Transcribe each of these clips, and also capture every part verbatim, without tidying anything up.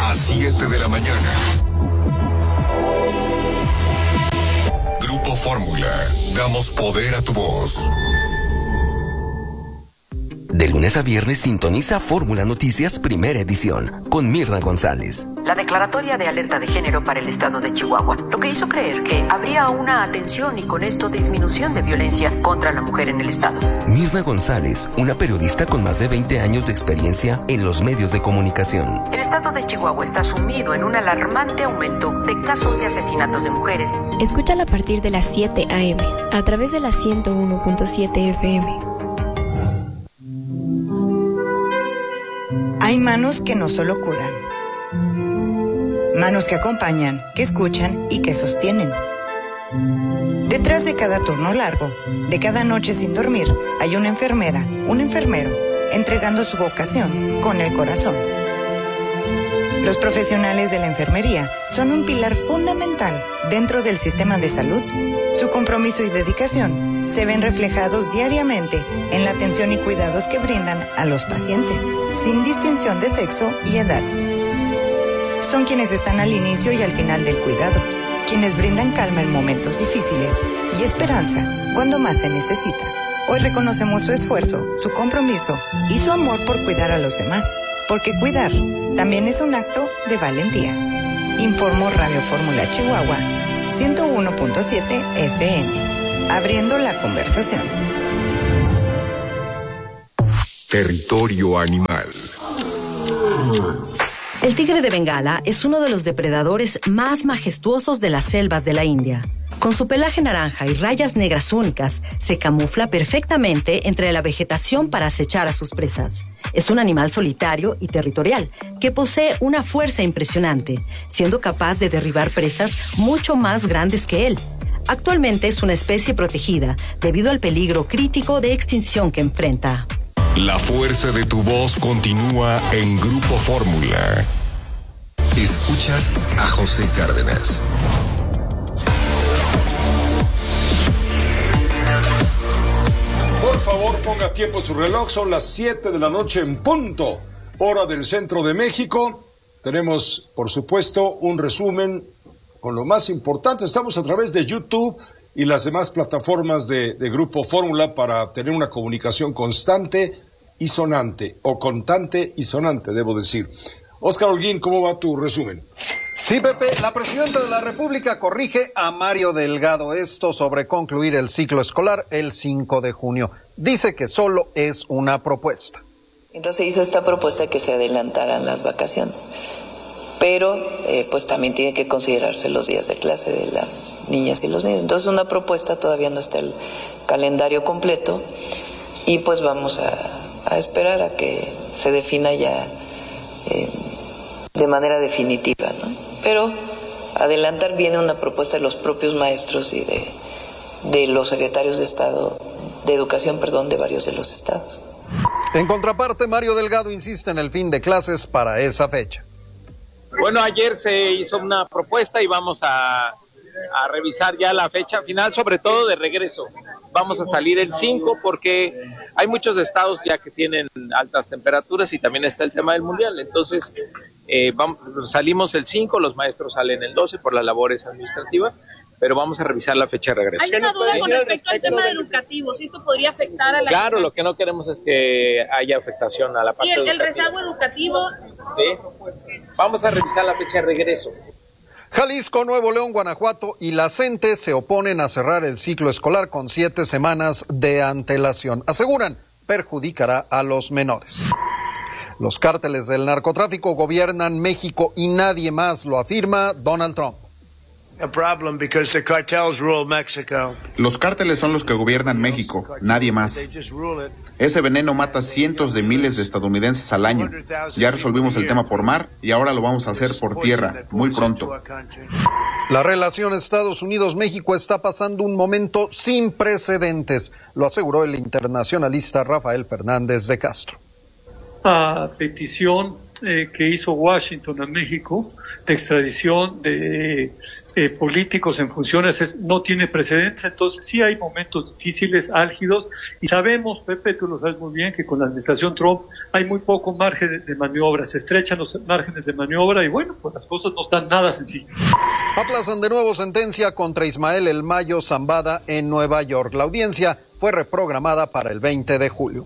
a siete de la mañana. Grupo Fórmula, damos poder a tu voz. De lunes a viernes sintoniza Fórmula Noticias Primera Edición con Mirna González. La declaratoria de alerta de género para el estado de Chihuahua, lo que hizo creer que habría una atención y con esto disminución de violencia contra la mujer en el estado. Mirna González, una periodista con más de veinte años de experiencia en los medios de comunicación. El estado de Chihuahua está sumido en un alarmante aumento de casos de asesinatos de mujeres. Escúchala a partir de las siete a eme a través de la ciento uno punto siete efe eme. Hay manos que no solo curan, manos que acompañan, que escuchan y que sostienen. Detrás de cada turno largo, de cada noche sin dormir, hay una enfermera, un enfermero, entregando su vocación con el corazón. Los profesionales de la enfermería son un pilar fundamental dentro del sistema de salud. Su compromiso y dedicación se ven reflejados diariamente en la atención y cuidados que brindan a los pacientes, sin distinción de sexo y edad. Son quienes están al inicio y al final del cuidado, quienes brindan calma en momentos difíciles y esperanza cuando más se necesita. Hoy reconocemos su esfuerzo, su compromiso y su amor por cuidar a los demás, porque cuidar también es un acto de valentía. Informó Radio Fórmula Chihuahua, ciento uno punto siete efe eme. Abriendo la conversación. Territorio animal. El tigre de Bengala es uno de los depredadores más majestuosos de las selvas de la India. Con su pelaje naranja y rayas negras únicas, se camufla perfectamente entre la vegetación para acechar a sus presas. Es un animal solitario y territorial, que posee una fuerza impresionante, siendo capaz de derribar presas mucho más grandes que él. Actualmente es una especie protegida debido al peligro crítico de extinción que enfrenta. La fuerza de tu voz continúa en Grupo Fórmula. Escuchas a José Cárdenas. Por favor, ponga tiempo en su reloj. Son las siete de la noche en punto, hora del centro de México. Tenemos, por supuesto, un resumen con lo más importante. Estamos a través de YouTube y las demás plataformas de, de Grupo Fórmula para tener una comunicación constante y sonante, o contante y sonante, debo decir. Óscar Holguín, ¿cómo va tu resumen? Sí, Pepe, la presidenta de la República corrige a Mario Delgado esto sobre concluir el ciclo escolar el cinco de junio. Dice que solo es una propuesta. Entonces hizo esta propuesta de que se adelantaran las vacaciones. Pero eh, pues también tiene que considerarse los días de clase de las niñas y los niños. Entonces una propuesta, todavía no está el calendario completo y pues vamos a, a esperar a que se defina ya eh, de manera definitiva, ¿no? Pero adelantar viene una propuesta de los propios maestros y de, de los secretarios de Estado, de Educación, perdón, de varios de los estados. En contraparte, Mario Delgado insiste en el fin de clases para esa fecha. Bueno, ayer se hizo una propuesta y vamos a, a revisar ya la fecha final, sobre todo de regreso. Vamos a salir el cinco porque hay muchos estados ya que tienen altas temperaturas y también está el tema del mundial. Entonces, eh, vamos, salimos el cinco, los maestros salen el doce por las labores administrativas, pero vamos a revisar la fecha de regreso. Hay una duda con respecto al tema educativo, si esto podría afectar a la... Claro, lo que no queremos es que haya afectación a la parte ¿Y el, el educativa. rezago educativo? Sí, vamos a revisar la fecha de regreso. Jalisco, Nuevo León, Guanajuato y la CENTE se oponen a cerrar el ciclo escolar con siete semanas de antelación. Aseguran, perjudicará a los menores. Los cárteles del narcotráfico gobiernan México y nadie más, lo afirma Donald Trump. Los cárteles son los que gobiernan México, nadie más. Ese veneno mata cientos de miles de estadounidenses al año. Ya resolvimos el tema por mar y ahora lo vamos a hacer por tierra, muy pronto. La relación Estados Unidos-México está pasando un momento sin precedentes, lo aseguró el internacionalista Rafael Fernández de Castro. A petición eh, que hizo Washington a México de extradición de eh, políticos en funciones es, no tiene precedentes. Entonces sí hay momentos difíciles, álgidos, y sabemos, Pepe, tú lo sabes muy bien, que con la administración Trump hay muy poco margen de, de maniobra, se estrechan los márgenes de maniobra y bueno, pues las cosas no están nada sencillas. Aplazan de nuevo sentencia contra Ismael El Mayo Zambada en Nueva York. La audiencia fue reprogramada para el veinte de julio.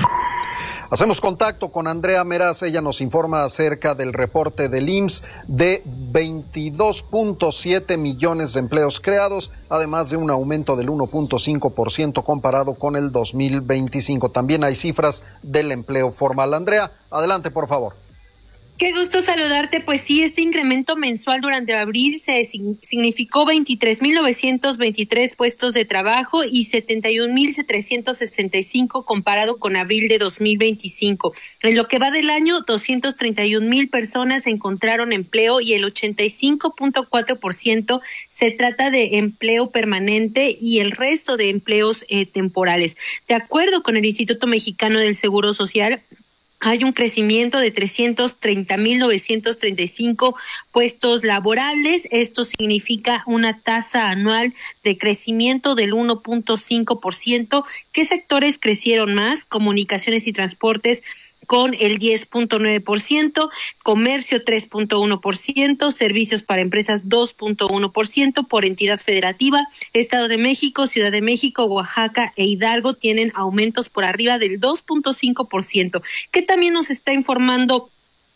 Hacemos contacto con Andrea Meraz, ella nos informa acerca del reporte del I M S S de veintidós punto siete millones de empleos creados, además de un aumento del uno punto cinco por ciento comparado con el dos mil veinticinco. También hay cifras del empleo formal. Andrea, adelante por favor. Qué gusto saludarte. Pues sí, este incremento mensual durante abril se significó veintitrés mil novecientos veintitrés puestos de trabajo y setenta y un mil trescientos sesenta y cinco comparado con abril de dos mil veinticinco. En lo que va del año, doscientos treinta y un mil personas encontraron empleo y el ochenta y cinco punto cuatro por ciento se trata de empleo permanente y el resto de empleos eh, temporales. De acuerdo con el Instituto Mexicano del Seguro Social, hay un crecimiento de trescientos treinta mil novecientos treinta y cinco puestos laborables. Esto significa una tasa anual de crecimiento del uno punto cinco por ciento. ¿Qué sectores crecieron más? Comunicaciones y transportes con el diez punto nueve por ciento, comercio tres punto uno por ciento, servicios para empresas dos punto uno por ciento por entidad federativa. Estado de México, Ciudad de México, Oaxaca e Hidalgo tienen aumentos por arriba del dos punto cinco por ciento. ¿Qué también nos está informando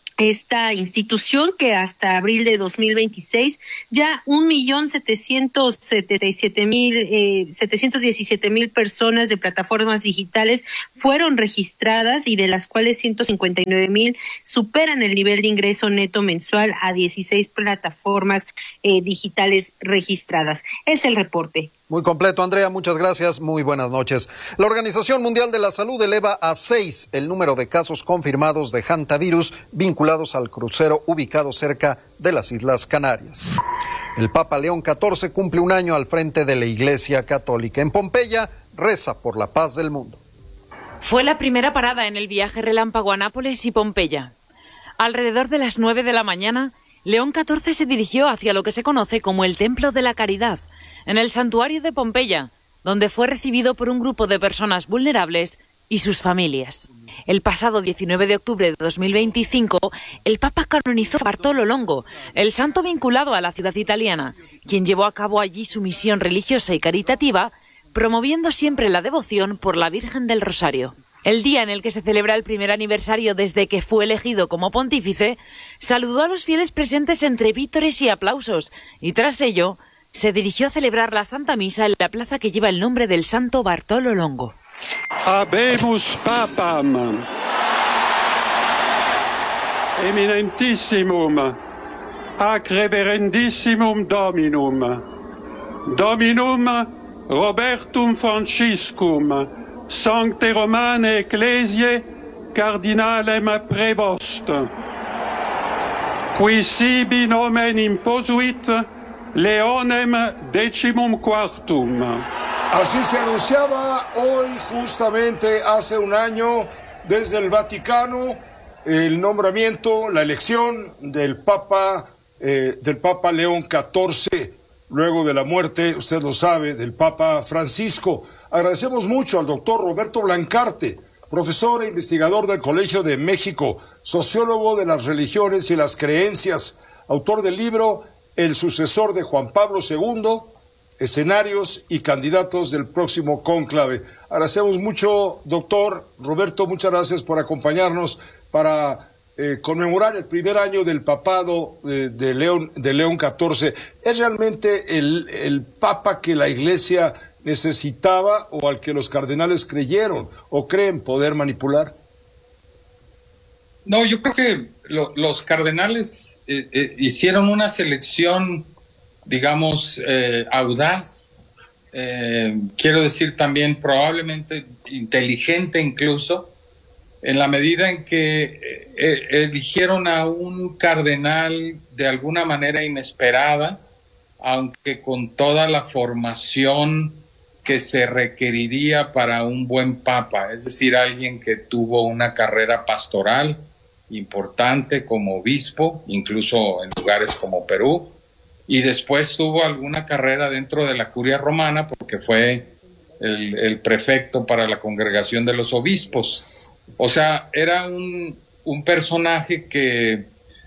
esta institución? Que hasta abril de dos mil veintiséis ya un millón setecientos setenta y siete mil eh, setecientos diecisiete mil personas de plataformas digitales fueron registradas y de las cuales ciento cincuenta y nueve mil superan el nivel de ingreso neto mensual a dieciséis plataformas eh, digitales registradas. Es el reporte. Muy completo, Andrea, muchas gracias, muy buenas noches. La Organización Mundial de la Salud eleva a seis el número de casos confirmados de hantavirus vinculados al crucero ubicado cerca de las Islas Canarias. El Papa León catorce cumple un año al frente de la Iglesia Católica. En Pompeya reza por la paz del mundo. Fue la primera parada en el viaje relámpago a Nápoles y Pompeya. Alrededor de las nueve de la mañana, León catorce se dirigió hacia lo que se conoce como el Templo de la Caridad, en el santuario de Pompeya, donde fue recibido por un grupo de personas vulnerables y sus familias. El pasado diecinueve de octubre de dos mil veinticinco, el Papa canonizó a Bartolo Longo, el santo vinculado a la ciudad italiana, quien llevó a cabo allí su misión religiosa y caritativa, promoviendo siempre la devoción por la Virgen del Rosario. El día en el que se celebra el primer aniversario desde que fue elegido como pontífice, saludó a los fieles presentes entre vítores y aplausos, y tras ello, se dirigió a celebrar la Santa Misa en la plaza que lleva el nombre del santo Bartolo Longo. Habemus papam, eminentissimum, ac reverendissimum dominum, dominum Robertum Franciscum, sancte Romane Ecclesiae cardinalem prevost, qui sibi nomen imposuit Leonem decimum quartum. Así se anunciaba hoy, justamente hace un año, desde el Vaticano, el nombramiento, la elección del Papa, eh, del Papa León catorce, luego de la muerte, usted lo sabe, del Papa Francisco. Agradecemos mucho al doctor Roberto Blancarte, profesor e investigador del Colegio de México, sociólogo de las religiones y las creencias, autor del libro El sucesor de Juan Pablo segundo, escenarios y candidatos del próximo cónclave. Agradecemos mucho, doctor Roberto, muchas gracias por acompañarnos para eh, conmemorar el primer año del papado eh, de León de León catorce. ¿Es realmente el, el papa que la Iglesia necesitaba o al que los cardenales creyeron o creen poder manipular? No, yo creo que lo, los cardenales eh, eh, hicieron una selección, digamos, eh, audaz, eh, quiero decir también probablemente inteligente incluso, en la medida en que eh, eligieron a un cardenal de alguna manera inesperada, aunque con toda la formación que se requeriría para un buen papa, es decir, alguien que tuvo una carrera pastoral, importante como obispo, incluso en lugares como Perú, y después tuvo alguna carrera dentro de la curia romana porque fue el, el prefecto para la congregación de los obispos. O sea, era un, un personaje que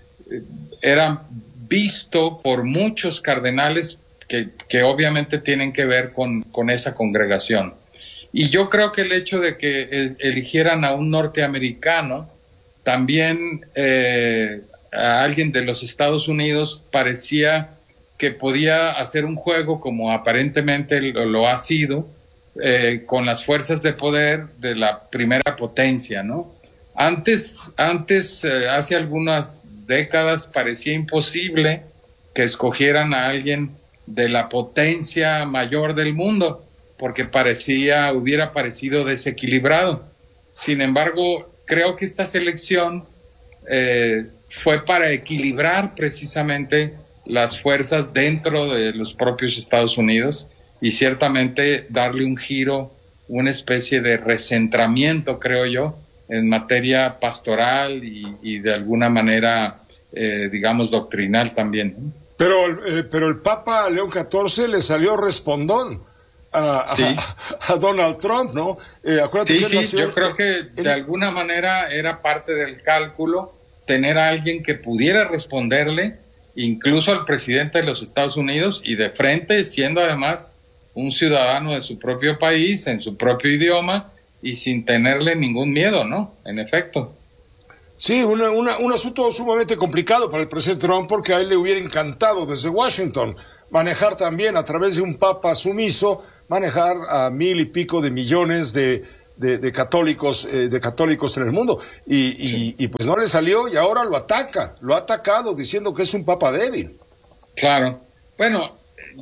era visto por muchos cardenales que, que obviamente tienen que ver con, con esa congregación. Y yo creo que el hecho de que el, eligieran a un norteamericano, también eh, a alguien de los Estados Unidos, parecía que podía hacer un juego, como aparentemente lo, lo ha sido, eh, con las fuerzas de poder de la primera potencia, ¿no? Antes, antes eh, hace algunas décadas parecía imposible que escogieran a alguien de la potencia mayor del mundo, porque parecía, hubiera parecido desequilibrado. Sin embargo, creo que esta selección eh, fue para equilibrar precisamente las fuerzas dentro de los propios Estados Unidos y ciertamente darle un giro, una especie de recentramiento, creo yo, en materia pastoral y, y de alguna manera, eh, digamos, doctrinal también. Pero, eh, pero el Papa León catorce le salió respondón a, sí. a, a Donald Trump, ¿no? Eh, acuérdate sí, que sí, nació, yo creo que de alguna manera era parte del cálculo tener a alguien que pudiera responderle incluso al presidente de los Estados Unidos y de frente, siendo además un ciudadano de su propio país, en su propio idioma y sin tenerle ningún miedo, ¿no? En efecto. Sí, una, una, un asunto sumamente complicado para el presidente Trump porque a él le hubiera encantado desde Washington manejar también a través de un papa sumiso, manejar a mil y pico de millones de, de, de católicos eh, de católicos en el mundo y, y, sí. y pues no le salió y ahora lo ataca, lo ha atacado diciendo que es un papa débil. Claro, bueno,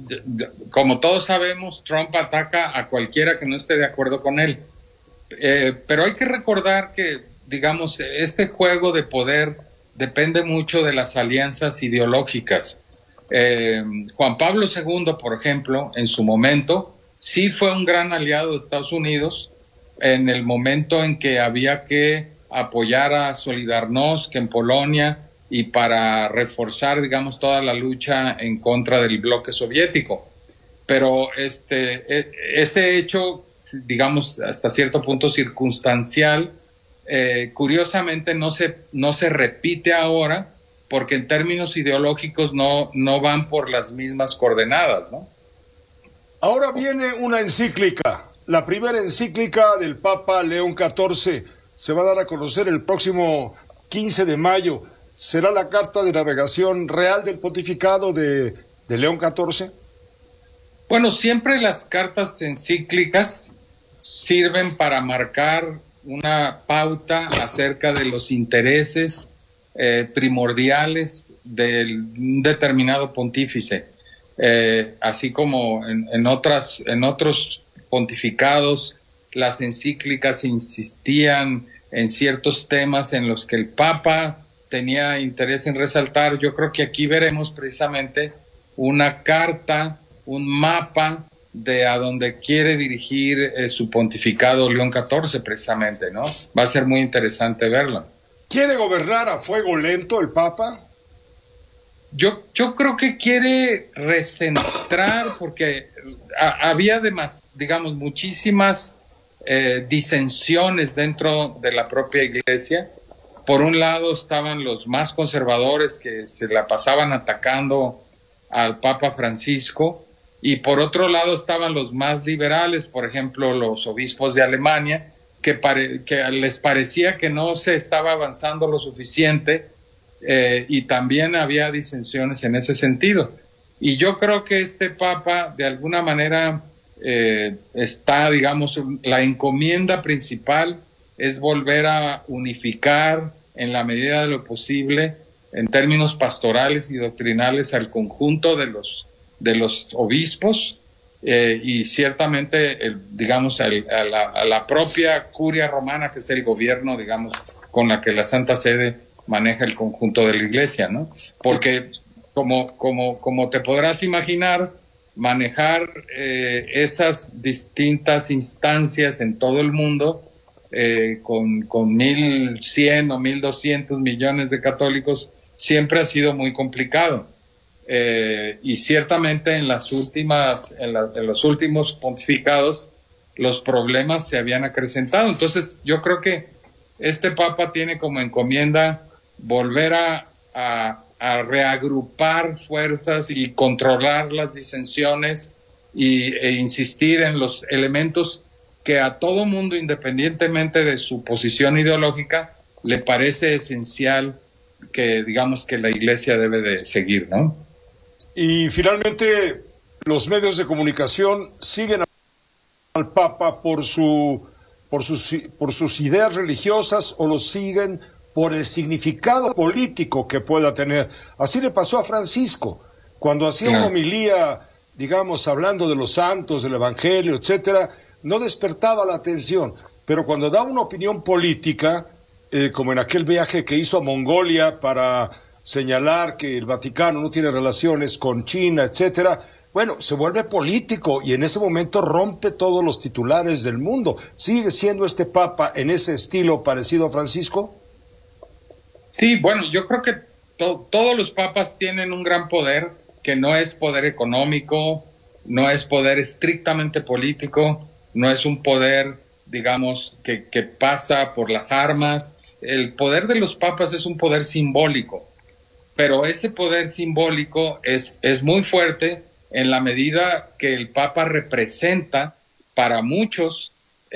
como todos sabemos, Trump ataca a cualquiera que no esté de acuerdo con él, eh, pero hay que recordar que, digamos, este juego de poder depende mucho de las alianzas ideológicas. Eh, Juan Pablo segundo, por ejemplo, en su momento, sí fue un gran aliado de Estados Unidos en el momento en que había que apoyar a Solidarnosc en Polonia y para reforzar, digamos, toda la lucha en contra del bloque soviético. Pero este, ese hecho, digamos, hasta cierto punto circunstancial, eh, curiosamente no se, no se repite ahora, porque en términos ideológicos no, no van por las mismas coordenadas, ¿no? Ahora viene una encíclica, la primera encíclica del Papa León catorce. Se va a dar a conocer el próximo quince de mayo. ¿Será la carta de navegación real del pontificado de, de León catorce? Bueno, siempre las cartas encíclicas sirven para marcar una pauta acerca de los intereses Eh, primordiales de un determinado pontífice, eh, así como en, en otras en otros pontificados las encíclicas insistían en ciertos temas en los que el Papa tenía interés en resaltar. Yo creo que aquí veremos precisamente una carta, un mapa de a donde quiere dirigir eh, su pontificado León catorce precisamente, ¿no? Va a ser muy interesante verlo. ¿Quiere gobernar a fuego lento el Papa? Yo, yo creo que quiere recentrar, porque a, había además, digamos, muchísimas eh, disensiones dentro de la propia Iglesia. Por un lado estaban los más conservadores que se la pasaban atacando al Papa Francisco, y por otro lado estaban los más liberales, por ejemplo, los obispos de Alemania, Que, pare, que les parecía que no se estaba avanzando lo suficiente eh, y también había disensiones en ese sentido. Y yo creo que este Papa de alguna manera eh, está, digamos, la encomienda principal es volver a unificar en la medida de lo posible en términos pastorales y doctrinales al conjunto de los, de los obispos. Eh, y ciertamente, el, digamos, el, a, la, a la propia curia romana, que es el gobierno, digamos, con la que la Santa Sede maneja el conjunto de la Iglesia, ¿no? Porque, como, como, como te podrás imaginar, manejar eh, esas distintas instancias en todo el mundo eh, con, con mil cien o mil doscientos millones de católicos, siempre ha sido muy complicado. Eh, y ciertamente en las últimas, en, la, en los últimos pontificados, los problemas se habían acrecentado. Entonces, yo creo que este Papa tiene como encomienda volver a, a, a reagrupar fuerzas y controlar las disensiones y, e insistir en los elementos que a todo mundo, independientemente de su posición ideológica, le parece esencial que, digamos, que la Iglesia debe de seguir, ¿no? Y finalmente, los medios de comunicación siguen al Papa por su, por sus, por sus ideas religiosas o lo siguen por el significado político que pueda tener. Así le pasó a Francisco, cuando hacía una homilía, digamos, hablando de los santos, del Evangelio, etcétera, no despertaba la atención, pero cuando da una opinión política, eh, como en aquel viaje que hizo a Mongolia para señalar que el Vaticano no tiene relaciones con China, etcétera, bueno, se vuelve político y en ese momento rompe todos los titulares del mundo. ¿Sigue siendo este Papa en ese estilo parecido a Francisco? Sí, bueno, yo creo que to- todos los papas tienen un gran poder, que no es poder económico, no es poder estrictamente político, no es un poder, digamos, que, que pasa por las armas. El poder de los papas es un poder simbólico, pero ese poder simbólico es, es muy fuerte en la medida que el Papa representa para muchos,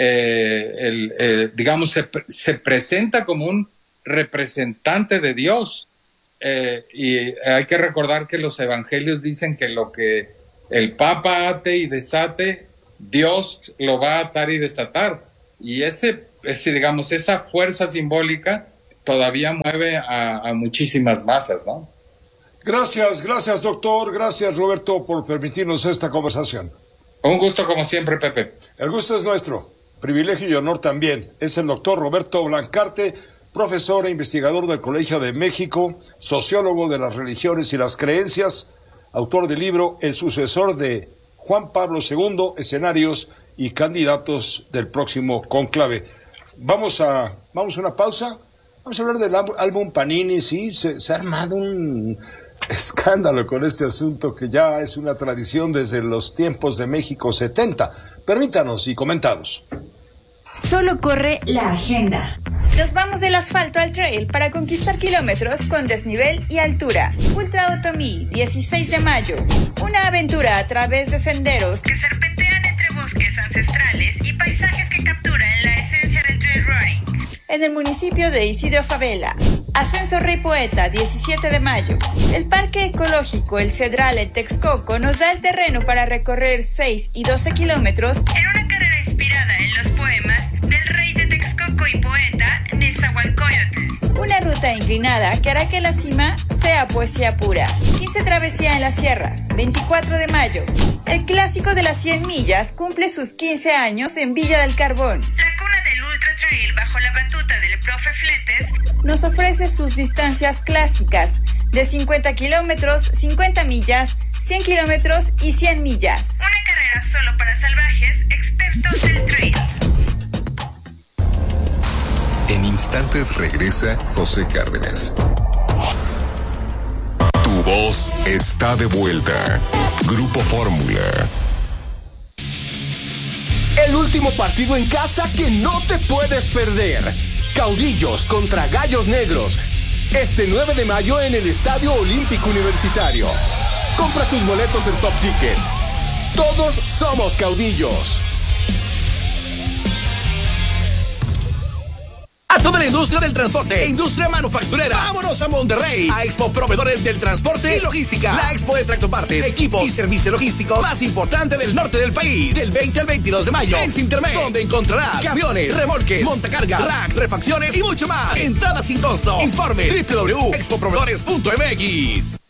eh, el, eh, digamos, se, se presenta como un representante de Dios. Eh, y hay que recordar que los evangelios dicen que lo que el Papa ate y desate, Dios lo va a atar y desatar. Y ese, ese digamos, esa fuerza simbólica todavía mueve a, a muchísimas masas, ¿no? Gracias, gracias doctor, gracias Roberto por permitirnos esta conversación. Un gusto como siempre, Pepe. El gusto es nuestro, privilegio y honor también. Es el doctor Roberto Blancarte, profesor e investigador del Colegio de México, sociólogo de las religiones y las creencias, autor del libro El sucesor de Juan Pablo segundo, escenarios y candidatos del próximo cónclave. Vamos a, vamos a una pausa. Vamos a hablar del álbum Panini. Sí, se, se ha armado un escándalo con este asunto que ya es una tradición desde los tiempos de México setenta. Permítanos y comentamos. Solo corre la agenda. Nos vamos del asfalto al trail para conquistar kilómetros con desnivel y altura. Ultra Otomí, dieciséis de mayo. Una aventura a través de senderos que serpentean entre bosques ancestrales y paisajes que capturan la esencia del trail running. En el municipio de Isidro Favela. Ascenso Rey Poeta, diecisiete de mayo. El Parque Ecológico El Cedral en Texcoco nos da el terreno para recorrer seis y doce kilómetros en una carrera inspirada en los poemas del rey de Texcoco y poeta Nezahualcóyotl. Una ruta inclinada que hará que la cima sea poesía pura. quince Travesía en las Sierras, veinticuatro de mayo. El clásico de las cien millas cumple sus quince años en Villa del Carbón. La cuna del Ultra Trail bajo la batuta del profe Fletes nos ofrece sus distancias clásicas de cincuenta kilómetros, cincuenta millas, cien kilómetros y cien millas. Una carrera solo para salvajes, expertos del trail. En instantes regresa José Cárdenas. Tu voz está de vuelta. Grupo Fórmula. El último partido en casa que no te puedes perder. Caudillos contra Gallos Negros. Este nueve de mayo en el Estadio Olímpico Universitario. Compra tus boletos en Top Ticket. Todos somos caudillos. A toda la industria del transporte e industria manufacturera. Vámonos a Monterrey, a Expo Proveedores del Transporte y Logística. La Expo de tractopartes, equipos y servicios logísticos más importante del norte del país. Del veinte al veintidós de mayo en Cintermex, donde encontrarás camiones, remolques, montacargas, racks, refacciones y mucho más. Entrada sin costo. Informe doble u doble u doble u punto expo proveedores punto m x.